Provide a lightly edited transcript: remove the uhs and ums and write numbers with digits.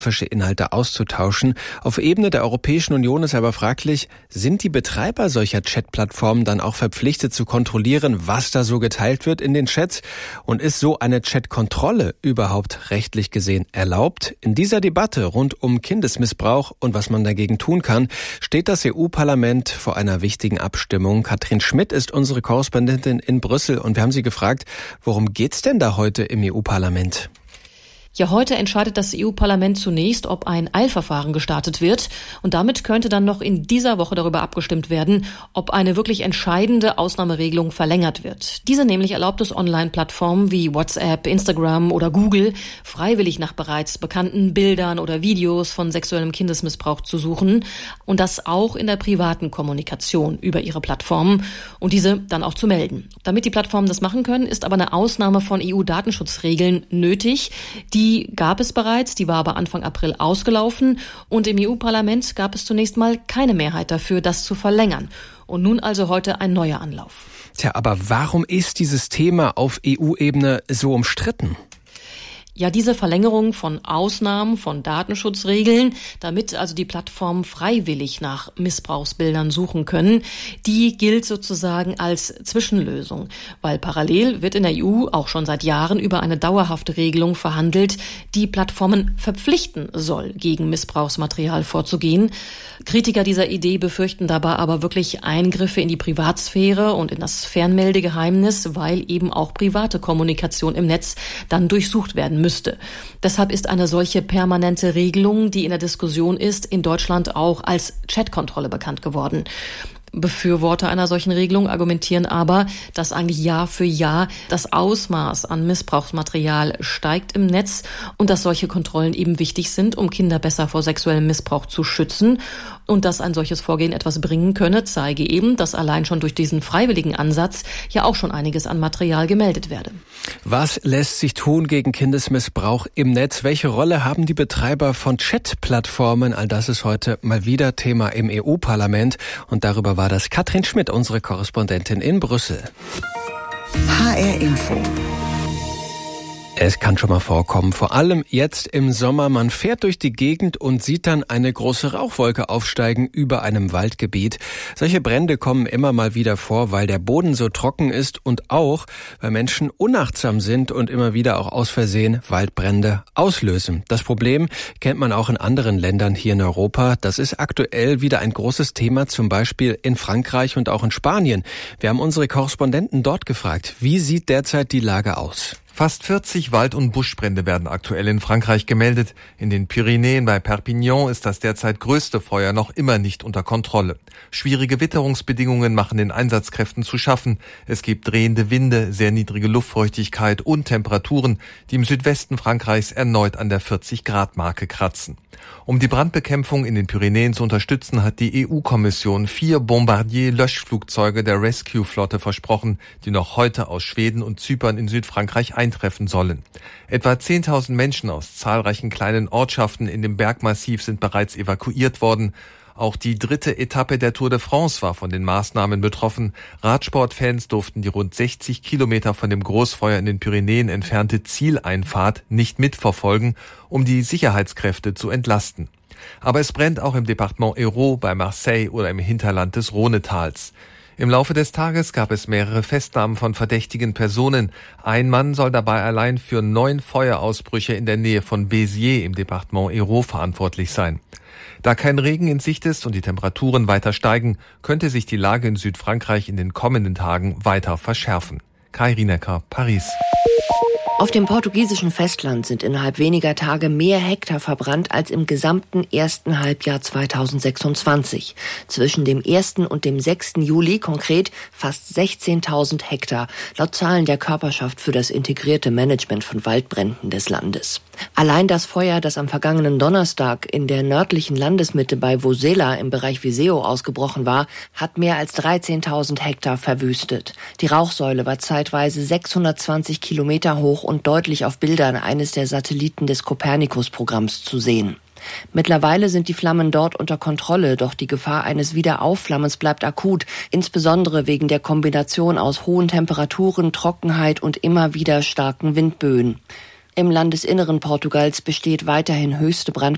Inhalte auszutauschen. Auf Ebene der Europäischen Union ist aber fraglich, sind die Betreiber solcher Chatplattformen dann auch verpflichtet zu kontrollieren, was da so geteilt wird in den Chats? Und ist so eine Chatkontrolle überhaupt rechtlich gesehen erlaubt? In dieser Debatte rund um Kindesmissbrauch und was man dagegen tun kann, steht das EU-Parlament vor einer wichtigen Abstimmung. Katrin Schmidt ist unsere Korrespondentin in Brüssel und wir haben sie gefragt, worum geht's denn da heute im EU-Parlament? Ja, heute entscheidet das EU-Parlament zunächst, ob ein Eilverfahren gestartet wird. Und damit könnte dann noch in dieser Woche darüber abgestimmt werden, ob eine wirklich entscheidende Ausnahmeregelung verlängert wird. Diese nämlich erlaubt es Online-Plattformen wie WhatsApp, Instagram oder Google, freiwillig nach bereits bekannten Bildern oder Videos von sexuellem Kindesmissbrauch zu suchen. Und das auch in der privaten Kommunikation über ihre Plattformen und diese dann auch zu melden. Damit die Plattformen das machen können, ist aber eine Ausnahme von EU-Datenschutzregeln nötig. Die gab es bereits, die war aber Anfang April ausgelaufen und im EU-Parlament gab es zunächst mal keine Mehrheit dafür, das zu verlängern. Und nun also heute ein neuer Anlauf. Tja, aber warum ist dieses Thema auf EU-Ebene so umstritten? Ja, diese Verlängerung von Ausnahmen, von Datenschutzregeln, damit also die Plattformen freiwillig nach Missbrauchsbildern suchen können, die gilt sozusagen als Zwischenlösung. Weil parallel wird in der EU auch schon seit Jahren über eine dauerhafte Regelung verhandelt, die Plattformen verpflichten soll, gegen Missbrauchsmaterial vorzugehen. Kritiker dieser Idee befürchten dabei aber wirklich Eingriffe in die Privatsphäre und in das Fernmeldegeheimnis, weil eben auch private Kommunikation im Netz dann durchsucht werden müsste. Deshalb ist eine solche permanente Regelung, die in der Diskussion ist, in Deutschland auch als Chatkontrolle bekannt geworden. Befürworter einer solchen Regelung argumentieren aber, dass eigentlich Jahr für Jahr das Ausmaß an Missbrauchsmaterial steigt im Netz und dass solche Kontrollen eben wichtig sind, um Kinder besser vor sexuellem Missbrauch zu schützen. Und dass ein solches Vorgehen etwas bringen könne, zeige eben, dass allein schon durch diesen freiwilligen Ansatz ja auch schon einiges an Material gemeldet werde. Was lässt sich tun gegen Kindesmissbrauch im Netz? Welche Rolle haben die Betreiber von Chat-Plattformen? All das ist heute mal wieder Thema im EU-Parlament. Und darüber war das Katrin Schmidt, unsere Korrespondentin in Brüssel. HR Info. Es kann schon mal vorkommen, vor allem jetzt im Sommer. Man fährt durch die Gegend und sieht dann eine große Rauchwolke aufsteigen über einem Waldgebiet. Solche Brände kommen immer mal wieder vor, weil der Boden so trocken ist und auch, weil Menschen unachtsam sind und immer wieder auch aus Versehen Waldbrände auslösen. Das Problem kennt man auch in anderen Ländern hier in Europa. Das ist aktuell wieder ein großes Thema, zum Beispiel in Frankreich und auch in Spanien. Wir haben unsere Korrespondenten dort gefragt, wie sieht derzeit die Lage aus? Fast 40 Wald- und Buschbrände werden aktuell in Frankreich gemeldet. In den Pyrenäen bei Perpignan ist das derzeit größte Feuer noch immer nicht unter Kontrolle. Schwierige Witterungsbedingungen machen den Einsatzkräften zu schaffen. Es gibt drehende Winde, sehr niedrige Luftfeuchtigkeit und Temperaturen, die im Südwesten Frankreichs erneut an der 40-Grad-Marke kratzen. Um die Brandbekämpfung in den Pyrenäen zu unterstützen, hat die EU-Kommission 4 Bombardier-Löschflugzeuge der Rescue-Flotte versprochen, die noch heute aus Schweden und Zypern in Südfrankreich eintreffen sollen. Etwa 10.000 Menschen aus zahlreichen kleinen Ortschaften in dem Bergmassiv sind bereits evakuiert worden. Auch die 3. Etappe der Tour de France war von den Maßnahmen betroffen. Radsportfans durften die rund 60 Kilometer von dem Großfeuer in den Pyrenäen entfernte Zieleinfahrt nicht mitverfolgen, um die Sicherheitskräfte zu entlasten. Aber es brennt auch im Departement Hérault, bei Marseille oder im Hinterland des Rhonetals. Im Laufe des Tages gab es mehrere Festnahmen von verdächtigen Personen. Ein Mann soll dabei allein für 9 Feuerausbrüche in der Nähe von Béziers im Departement Hérault verantwortlich sein. Da kein Regen in Sicht ist und die Temperaturen weiter steigen, könnte sich die Lage in Südfrankreich in den kommenden Tagen weiter verschärfen. Kai Rienecker, Paris. Auf dem portugiesischen Festland sind innerhalb weniger Tage mehr Hektar verbrannt als im gesamten ersten Halbjahr 2026. Zwischen dem 1. und dem 6. Juli konkret fast 16.000 Hektar, laut Zahlen der Körperschaft für das integrierte Management von Waldbränden des Landes. Allein das Feuer, das am vergangenen Donnerstag in der nördlichen Landesmitte bei Vosela im Bereich Viseu ausgebrochen war, hat mehr als 13.000 Hektar verwüstet. Die Rauchsäule war zeitweise 620 Kilometer hoch und deutlich auf Bildern eines der Satelliten des Copernicus-Programms zu sehen. Mittlerweile sind die Flammen dort unter Kontrolle, doch die Gefahr eines Wiederaufflammens bleibt akut, insbesondere wegen der Kombination aus hohen Temperaturen, Trockenheit und immer wieder starken Windböen. Im Landesinneren Portugals besteht weiterhin höchste Brandgefahr.